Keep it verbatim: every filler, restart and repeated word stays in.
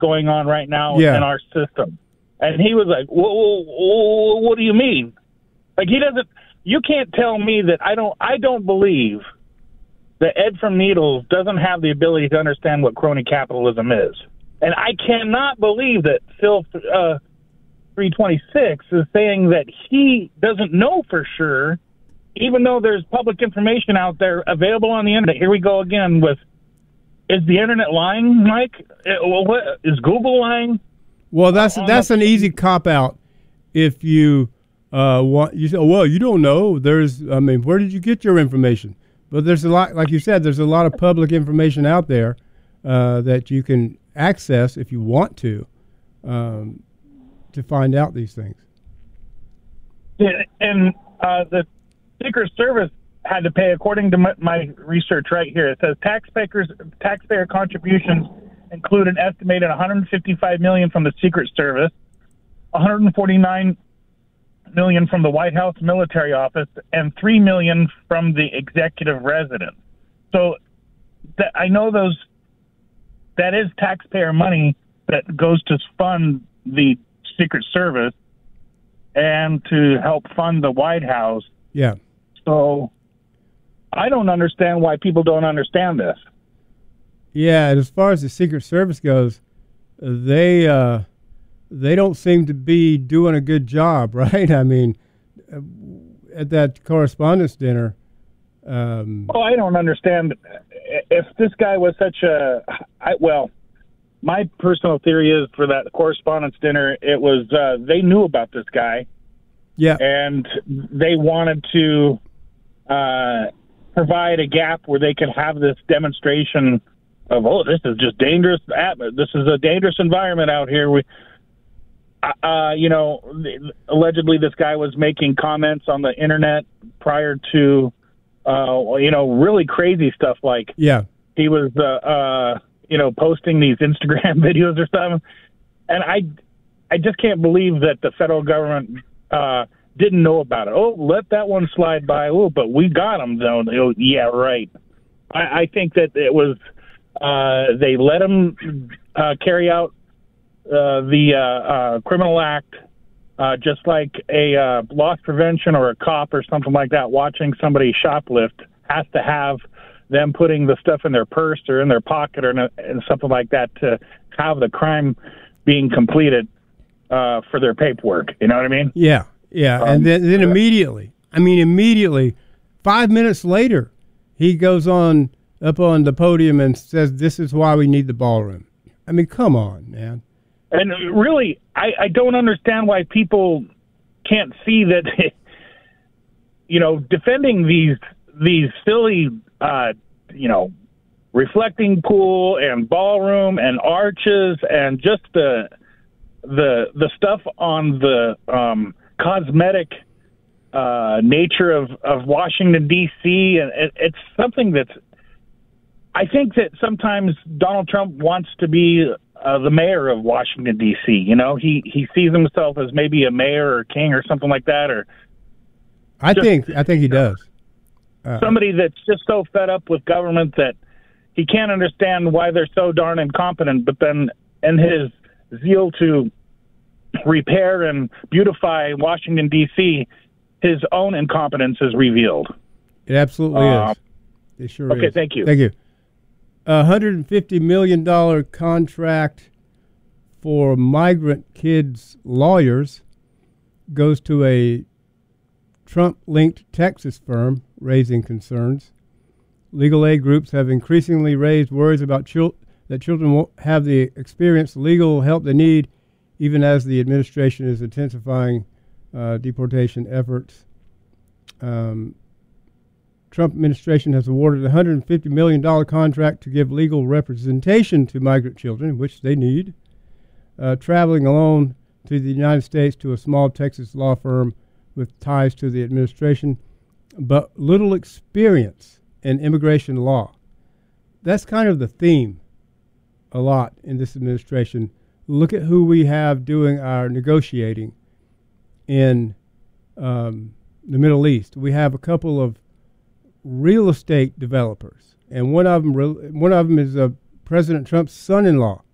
going on right now yeah. in our system. And he was like, whoa, whoa, whoa, what do you mean? Like, he doesn't, you can't tell me that I don't, I don't believe that Ed from Needles doesn't have the ability to understand what crony capitalism is. And I cannot believe that Phil uh, three twenty-six is saying that he doesn't know for sure, even though there's public information out there available on the internet. Here we go again with, is the internet lying, Mike? Well, what, is Google lying? Well, that's that's an easy cop out. If you uh, want, you say, oh, well, you don't know. There's, I mean, where did you get your information? But there's a lot, like you said, there's a lot of public information out there uh, that you can access if you want to, um, to find out these things. And uh, the Secret Service had to pay, according to my, my research right here, it says taxpayers taxpayer contributions include an estimated one hundred fifty-five million dollars from the Secret Service, one hundred forty-nine million dollars from the White House Military Office, and three million dollars from the executive residence. So th- I know those that is taxpayer money that goes to fund the Secret Service and to help fund the White House. Yeah. So I don't understand why people don't understand this. Yeah, and as far as the Secret Service goes, they uh, they don't seem to be doing a good job, right? I mean, at that correspondence dinner. Um, oh, I don't understand. If this guy was such a, I, well, my personal theory is for that correspondence dinner, it was uh, they knew about this guy. Yeah, and they wanted to uh, provide a gap where they could have this demonstration of, oh, this is just dangerous. This is a dangerous environment out here. We, uh, you know, allegedly this guy was making comments on the internet prior to, uh, you know, really crazy stuff. Like, yeah, he was, uh, uh, you know, posting these Instagram videos or something. And I, I just can't believe that the federal government uh, didn't know about it. Oh, let that one slide by. Oh, but we got him though. Oh, yeah, right. I, I think that it was. Uh, they let him uh, carry out uh, the uh, uh, criminal act, uh, just like a uh, loss prevention or a cop or something like that watching somebody shoplift has to have them putting the stuff in their purse or in their pocket or in a, and something like that to have the crime being completed uh, for their paperwork. You know what I mean? Yeah, yeah. Um, and then, then uh, immediately, I mean, immediately, five minutes later, he goes on up on the podium and says, this is why we need the ballroom. I mean, come on, man. And really, I, I don't understand why people can't see that, you know, defending these these silly, uh, you know, reflecting pool and ballroom and arches and just the the the stuff on the um, cosmetic uh, nature of, of Washington, D C, and it, it's something that's, I think that sometimes Donald Trump wants to be uh, the mayor of Washington, D C. You know, he, he sees himself as maybe a mayor or king or something like that. Or I just, think I think he does. Uh, somebody that's just so fed up with government that he can't understand why they're so darn incompetent. But then in his zeal to repair and beautify Washington, D C, his own incompetence is revealed. It absolutely uh, is. It sure okay, is. Okay, thank you. Thank you. A one hundred fifty million dollars contract for migrant kids' lawyers goes to a Trump-linked Texas firm, raising concerns. Legal aid groups have increasingly raised worries about chil- that children won't have the experienced legal help they need, even as the administration is intensifying uh, deportation efforts. Um, Trump administration has awarded a one hundred fifty million dollars contract to give legal representation to migrant children, which they need, uh, traveling alone to the United States to a small Texas law firm with ties to the administration, but little experience in immigration law. That's kind of the theme a lot in this administration. Look at who we have doing our negotiating in um, the Middle East. We have a couple of real estate developers, and one of them, one of them is uh, President Trump's son-in-law.